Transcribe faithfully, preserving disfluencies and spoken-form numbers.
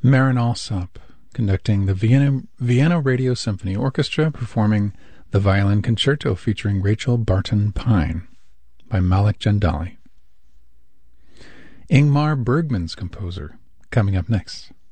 Marin Alsop, conducting the Vienna, Vienna Radio Symphony Orchestra, performing the Violin Concerto featuring Rachel Barton Pine by Malik Jandali. Ingmar Bergman's composer, coming up next.